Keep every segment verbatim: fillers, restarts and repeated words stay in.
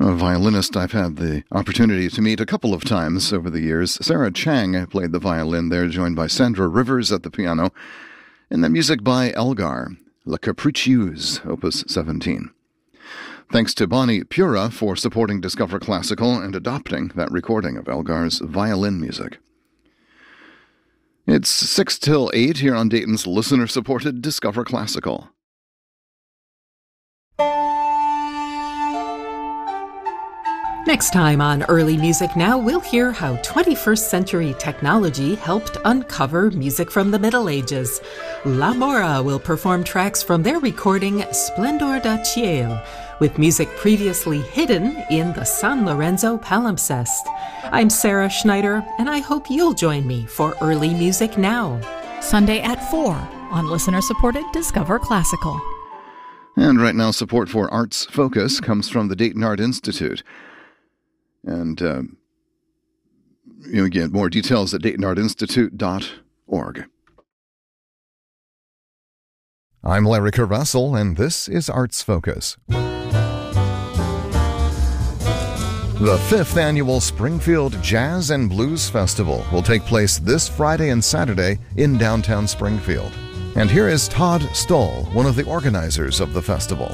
A violinist I've had the opportunity to meet a couple of times over the years. Sarah Chang played the violin there, joined by Sandra Rivers at the piano, and the music by Elgar, La Capricieuse, Opus seventeen. Thanks to Bonnie Pura for supporting Discover Classical and adopting that recording of Elgar's violin music. It's six till eight here on Dayton's listener-supported Discover Classical. Next time on Early Music Now, we'll hear how twenty-first century technology helped uncover music from the Middle Ages. La Mora will perform tracks from their recording Splendor da Ciel, with music previously hidden in the San Lorenzo palimpsest. I'm Sarah Schneider, and I hope you'll join me for Early Music Now. Sunday at four on listener-supported Discover Classical. And right now, support for Arts Focus comes from the Dayton Art Institute. And uh, you know, get more details at dayton art institute dot org. I'm Larry Russell, and this is Arts Focus. The fifth annual Springfield Jazz and Blues Festival will take place this Friday and Saturday in downtown Springfield. And here is Todd Stoll, one of the organizers of the festival.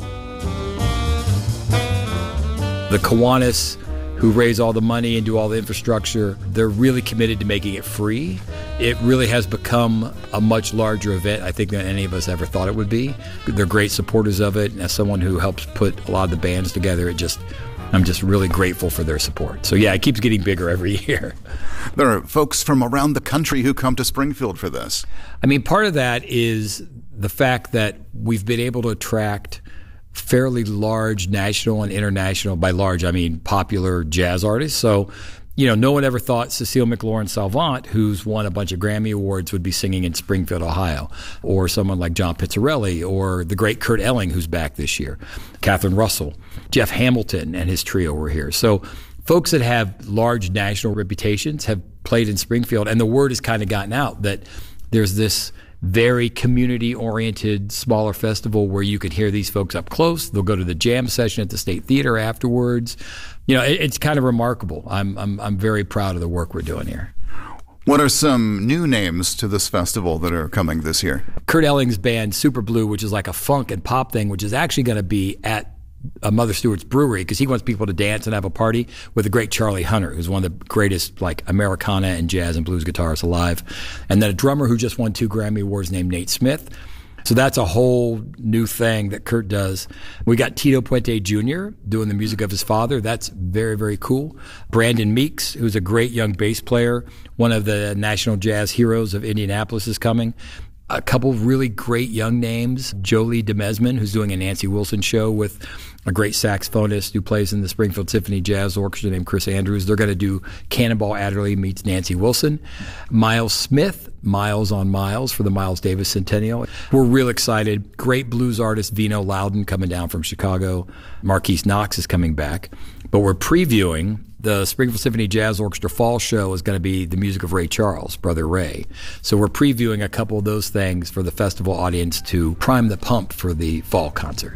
The Kiwanis, who raise all the money and do all the infrastructure, they're really committed to making it free. It really has become a much larger event, I think, than any of us ever thought it would be. They're great supporters of it, and as someone who helps put a lot of the bands together, it just, I'm just really grateful for their support. So yeah, it keeps getting bigger every year. There are folks from around the country who come to Springfield for this. I mean, part of that is the fact that we've been able to attract fairly large national and international, by large I mean popular jazz artists. So, you know, no one ever thought Cécile McLaurin-Salvant, who's won a bunch of Grammy Awards, would be singing in Springfield, Ohio, or someone like John Pizzarelli, or the great Kurt Elling, who's back this year, Catherine Russell, Jeff Hamilton and his trio were here. So folks that have large national reputations have played in Springfield, and the word has kind of gotten out that there's this very community-oriented, smaller festival where you could hear these folks up close. They'll go to the jam session at the State Theater afterwards. You know, it, it's kind of remarkable. I'm, I'm I'm very proud of the work we're doing here. What are some new names to this festival that are coming this year? Kurt Elling's band, Super Blue, which is like a funk and pop thing, which is actually going to be at Uh, Mother Stewart's Brewery, because he wants people to dance and have a party with the great Charlie Hunter, who's one of the greatest like Americana and jazz and blues guitarists alive, and then a drummer who just won two Grammy Awards named Nate Smith. So that's a whole new thing that Kurt does. We got Tito Puente Junior doing the music of his father. That's very, very cool. Brandon Meeks, who's a great young bass player, one of the national jazz heroes of Indianapolis, is coming. A couple of really great young names. Jolie DeMesmin, who's doing a Nancy Wilson show with a great saxophonist who plays in the Springfield Symphony Jazz Orchestra named Chris Andrews. They're going to do Cannonball Adderley meets Nancy Wilson. Miles Smith, Miles on Miles for the Miles Davis Centennial. We're real excited. Great blues artist Vino Loudon coming down from Chicago. Marquise Knox is coming back. But we're previewing the Springfield Symphony Jazz Orchestra Fall Show is going to be the music of Ray Charles, Brother Ray. So we're previewing a couple of those things for the festival audience to prime the pump for the fall concert.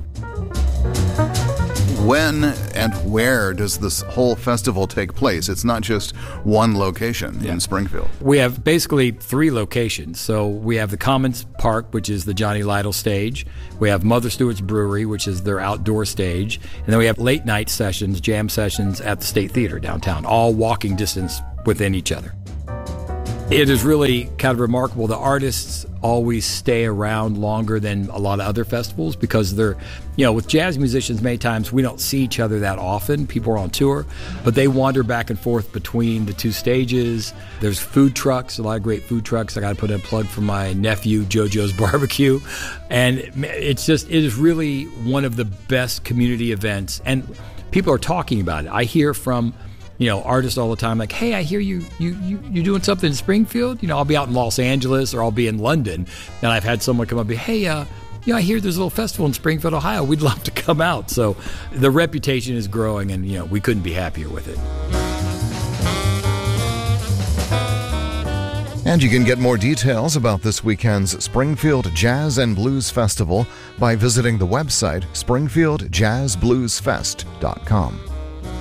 When and where does this whole festival take place? It's not just one location yeah. in Springfield. We have basically three locations. So we have the Commons Park, which is the Johnny Lytle stage. We have Mother Stewart's Brewery, which is their outdoor stage. And then we have late night sessions, jam sessions at the State Theater downtown, all walking distance within each other. It is really kind of remarkable. The artists always stay around longer than a lot of other festivals because they're, you know, with jazz musicians, many times we don't see each other that often. People are on tour, but they wander back and forth between the two stages. There's food trucks, a lot of great food trucks. I got to put in a plug for my nephew, JoJo's Barbecue. And it's just, it is really one of the best community events. And people are talking about it. I hear from you know, artists all the time, like, hey, I hear you, you, you, you're doing something in Springfield. You know, I'll be out in Los Angeles or I'll be in London. And I've had someone come up and be, hey, uh, you know, I hear there's a little festival in Springfield, Ohio. We'd love to come out. So the reputation is growing and, you know, we couldn't be happier with it. And you can get more details about this weekend's Springfield Jazz and Blues Festival by visiting the website springfield jazz blues fest dot com.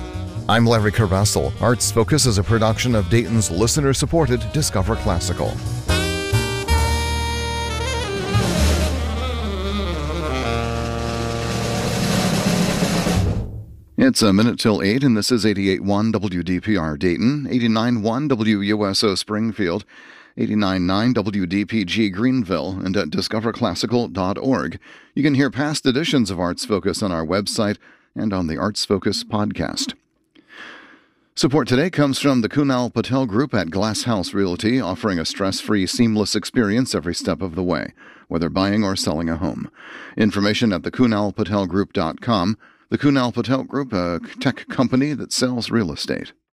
I'm Larry Carvasel. Arts Focus is a production of Dayton's listener-supported Discover Classical. It's a minute till eight, and this is eighty-eight point one W D P R Dayton, eighty-nine point one W U S O Springfield, eighty-nine point nine W D P G Greenville, and at discover classical dot org. You can hear past editions of Arts Focus on our website and on the Arts Focus podcast. Support today comes from the Kunal Patel Group at Glass House Realty, offering a stress-free, seamless experience every step of the way, whether buying or selling a home. Information at the kunal patel group dot com. The Kunal Patel Group, a tech company that sells real estate.